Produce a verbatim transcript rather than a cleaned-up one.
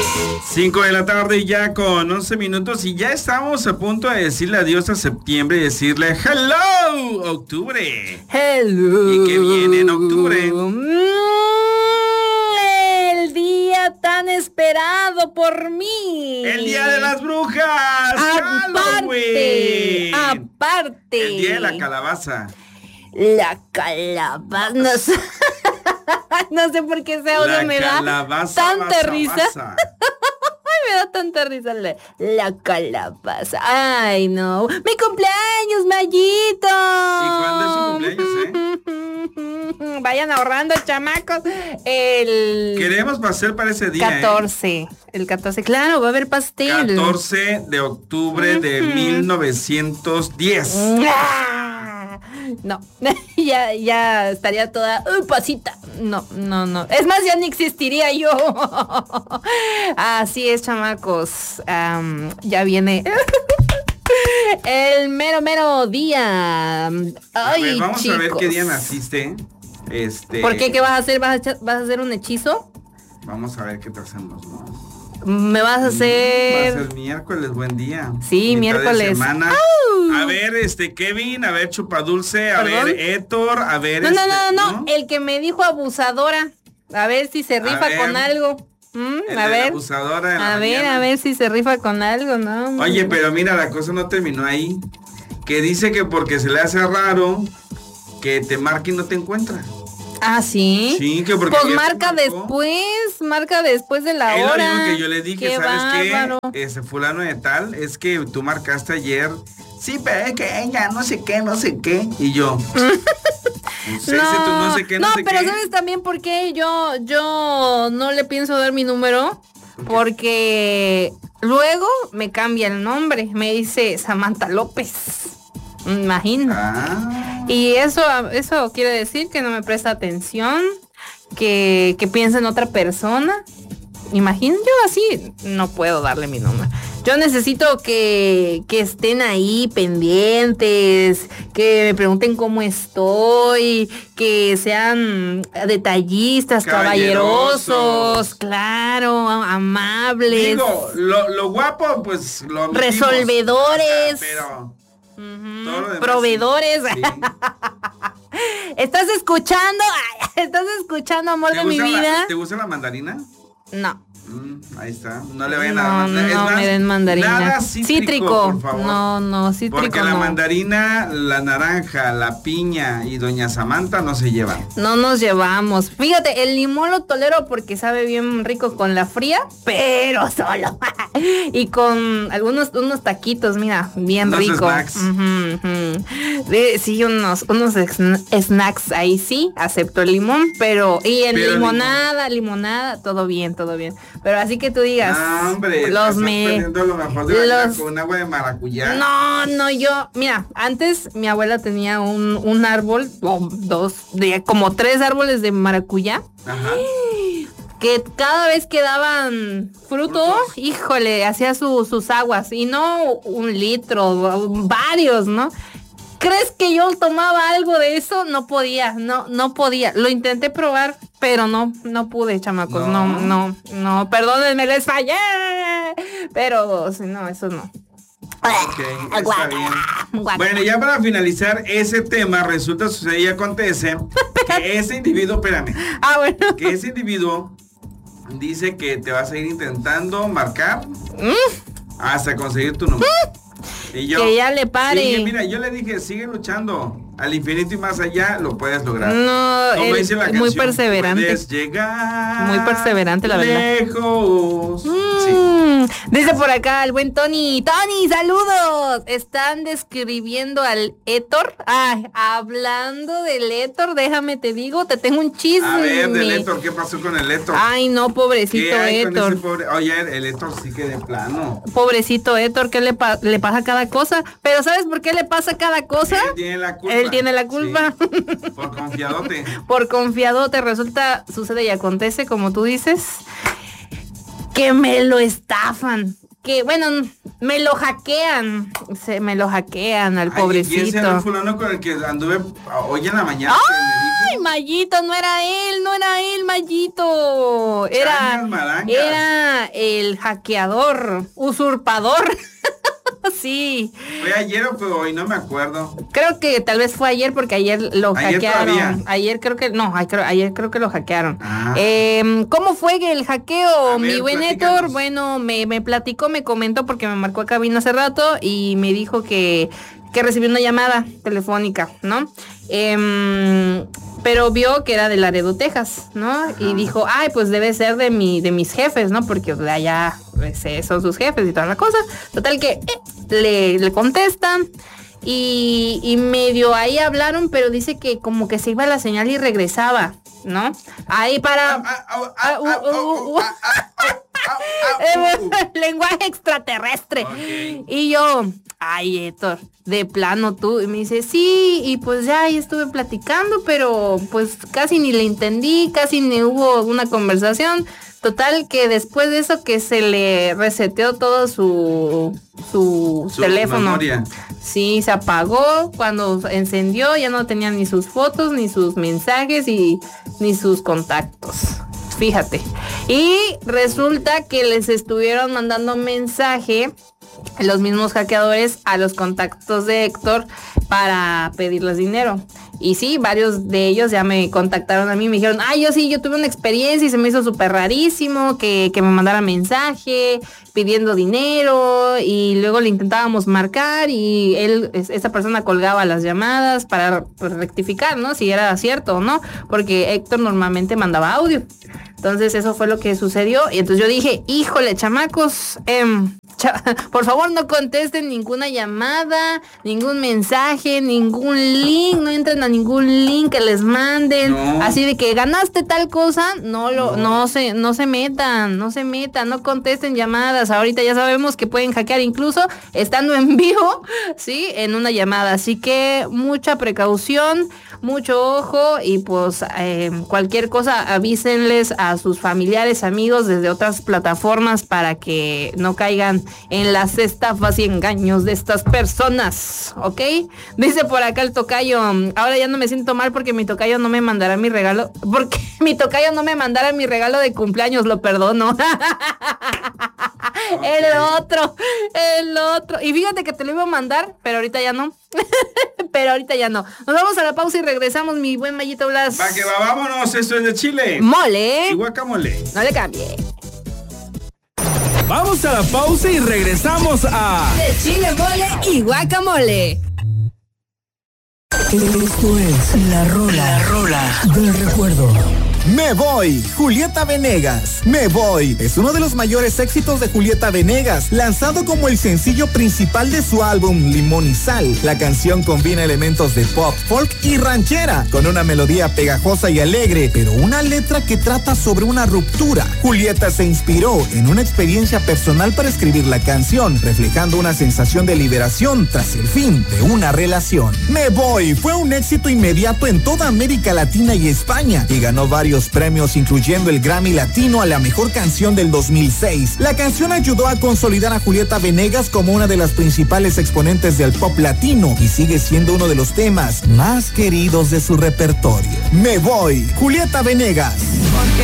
Cinco de la tarde ya con once minutos y ya estamos a punto de decirle adiós a septiembre y decirle hello octubre. Hello. ¿Y qué viene en octubre? Mm, el día tan esperado por mí. El día de las brujas. Aparte, Halloween. aparte. El día de la calabaza. La calabaza. No sé, no sé por qué ese audio La me da calabaza, tanta basa, risa. basa. Me da tanta risa la, la calabaza. Ay, no. ¡Mi cumpleaños, Mayito! ¿Y cuándo es su cumpleaños, eh? Vayan ahorrando, chamacos. El... Queremos pastel para ese día, catorce. ¿eh? El catorce. Claro, va a haber pastel. catorce de octubre de mil novecientos diez. No, ya, ya estaría toda uh, pasita. No, no, no. Es más, ya ni existiría yo. Así es, chamacos. Um, ya viene el mero, mero día. Ay, a ver, vamos chicos. a ver qué día naciste. Este. ¿Por qué? ¿Qué vas a hacer? ¿Vas a, echar- vas a hacer un hechizo? Vamos a ver qué te hacemos, ¿no? ¿Me vas a Va a hacer? ser miércoles, buen día. Sí, Mitad de miércoles. semana. ¡Au! A ver, este, Kevin, a ver, Chupadulce, a ¿Perdón? ver, Héctor, a ver, No, este, no, no, no, no. El que me dijo abusadora. A ver si se rifa ver. con algo. Mm, el a de la ver. abusadora de la A ver, mañana. a ver si se rifa con algo, ¿no? Oye, pero mira, la cosa no terminó ahí. Que dice que porque se le hace raro que te marque y no te encuentra. Ah, ¿sí? Sí, que porque Pues ayer te marca marcó. después, marca después de la Es lo hora. mismo que yo le dije, Qué ¿sabes bárbaro. qué? Ese fulano de tal, es que tú marcaste ayer. Sí, pero es que ella no sé qué, no sé qué. Y yo. No sé, No, ese tú no sé qué, no, no, sé pero qué. ¿sabes también por qué yo, yo no le pienso dar mi número? Porque luego me cambia el nombre, me dice Samantha López. Imagina. Ah. Y eso, eso quiere decir que no me presta atención, que, que piensa en otra persona. Imagina, yo así no puedo darle mi número. Yo necesito que, que estén ahí pendientes, que me pregunten cómo estoy, que sean detallistas, Caballerosos. caballerosos, claro, amables, Digo, lo, lo guapo, pues lo omitimos. resolvedores. Ajá, pero Ujú, todo lo demás, proveedores. sí. ¿Estás escuchando? ¿Estás escuchando, amor ¿Te de mi gusta la- vida? ¿Te gusta la mandarina? No. Mm, ahí está. No le vayan No, a no, es más, me den mandarina. Nada cítrico, por favor. No, no, cítrico Porque la no. mandarina, la naranja, la piña y doña Samantha no se llevan. No nos llevamos. Fíjate, el limón lo tolero porque sabe bien rico con la fría, pero solo. Y con algunos unos taquitos, mira, bien Unos rico. snacks. Ujú, ujú. De- sí, unos, unos sn- snacks ahí sí, acepto el limón, pero y en Pero limonada, limonada, todo bien, todo bien. Pero así que tú digas, No, hombre, los estás me perdiendo lo mejor de la vida los- con agua de maracuyá. No, no, yo, mira, antes mi abuela tenía un, un árbol, o dos, de, como tres árboles de maracuyá, Ajá. que cada vez que daban fruto, Frutos. híjole, hacía su- sus aguas, y no un litro, varios, ¿no? ¿Crees que yo tomaba algo de eso? No podía, no, no podía. Lo intenté probar, pero no, no pude, chamacos. No, No. no, no, perdónenme, les fallé. Pero, si no, eso no. Ok, está Guácala, bien. guácala. Bueno, ya para finalizar ese tema, resulta, sucede y acontece que ese individuo, espérame, Ah, bueno. que ese individuo dice que te vas a ir intentando marcar hasta conseguir tu número. Y yo, Que ya le pare. sigue, mira, yo le dije, sigue luchando. Al infinito y más allá lo puedes lograr. No, Como él dice la es muy canción, perseverante. puedes llegar Muy perseverante, la verdad. lejos. Sí. Mm, dice por acá el buen Tony. Tony, saludos. Están describiendo al Héctor. Ay, hablando del Héctor, déjame te digo, te tengo un chisme. A ver, del Héctor, ¿qué pasó con el Héctor? Ay, no, ¿Qué pobrecito hay con Héctor. ese pobre? Oye, el Héctor sí que de plano. Pobrecito Héctor, ¿qué le, pa- le pasa cada cosa? Pero ¿sabes por qué le pasa cada cosa? Él tiene la culpa. Él tiene la culpa. Sí, por confiadote. Por confiadote, resulta, sucede y acontece, como tú dices, que me lo estafan. Que, bueno, me lo hackean. Se, me lo hackean al Ay, ¿quién será el pobrecito. fulano con el que anduve hoy en la mañana? que me dijo? ¡Ay, Mayito! No era él, no era él, Mayito. Era, era el hackeador, usurpador. Sí. ¿Fue ayer o fue hoy? No me acuerdo. Creo que tal vez fue ayer porque ayer lo ¿Ayer hackearon. Todavía? Ayer creo que, no, ayer, ayer creo que lo hackearon. Ah. Eh, ¿Cómo fue el hackeo, ver, mi buen Héctor? Bueno, me, me platicó, me comentó porque me marcó a cabina hace rato y me dijo que, que recibió una llamada telefónica, ¿no? Eh, pero vio que era de Laredo, Texas, ¿no? Ajá. Y dijo, ay, pues debe ser de mi, de mis jefes, ¿no? Porque de allá ese, son sus jefes y toda la cosa. Total que eh, le, le contestan y, y medio ahí hablaron, pero dice que como que se iba la señal y regresaba, ¿no? Ahí para... lenguaje extraterrestre. Okay. Y yo, ay, Héctor, de plano tú. Y me dice, sí, y pues ya ahí estuve platicando, pero pues casi ni le entendí, casi ni hubo una conversación. Total que después de eso que se le reseteó todo su su, su teléfono. Memoria. Sí, se apagó. Cuando encendió ya no tenía ni sus fotos, ni sus mensajes y ni sus contactos. Fíjate. Y resulta que les estuvieron mandando mensaje los mismos hackeadores a los contactos de Héctor para pedirles dinero. Y sí, varios de ellos ya me contactaron a mí y me dijeron, ay, yo sí, yo tuve una experiencia y se me hizo súper rarísimo que, que me mandara mensaje pidiendo dinero y luego le intentábamos marcar y él, esta persona colgaba las llamadas para pues, rectificar, ¿no? Si era cierto o no, porque Héctor normalmente mandaba audio. Entonces eso fue lo que sucedió y entonces yo dije, híjole, chamacos, eh, cha- por favor no contesten ninguna llamada, ningún mensaje, ningún link, no entren a ningún link que les manden, no. Así de que ganaste tal cosa, no lo, no. no se, no se metan, no se metan, no contesten llamadas. Ahorita ya sabemos que pueden hackear incluso estando en vivo, sí, en una llamada. Así que mucha precaución, mucho ojo y pues eh, cualquier cosa avísenles a sus familiares, amigos desde otras plataformas para que no caigan en las estafas y engaños de estas personas, ¿ok? Dice por acá el tocayo, ahora ya no me siento mal porque mi tocayo no me mandará mi regalo, porque mi tocayo no me mandara mi regalo de cumpleaños, lo perdono. Okay. El otro, el otro. Y fíjate que te lo iba a mandar, pero ahorita ya no. Pero ahorita ya no. Nos vamos a la pausa y regresamos, mi buen Mayito Blas. Va que va, vámonos, esto es de Chile. Mole. Y guacamole. No le cambie. Vamos a la pausa y regresamos a De Chile, mole y guacamole. Esto es La Rola, la rola del recuerdo. Me voy, Julieta Venegas. Me voy es uno de los mayores éxitos de Julieta Venegas, lanzado como el sencillo principal de su álbum Limón y Sal. La canción combina elementos de pop, folk y ranchera, con una melodía pegajosa y alegre, pero una letra que trata sobre una ruptura. Julieta se inspiró en una experiencia personal para escribir la canción, reflejando una sensación de liberación tras el fin de una relación. Me voy fue un éxito inmediato en toda América Latina y España, y ganó varios premios, incluyendo el Grammy Latino a la mejor canción del dos mil seis. La canción ayudó a consolidar a Julieta Venegas como una de las principales exponentes del pop latino y sigue siendo uno de los temas más queridos de su repertorio. Me voy, Julieta Venegas.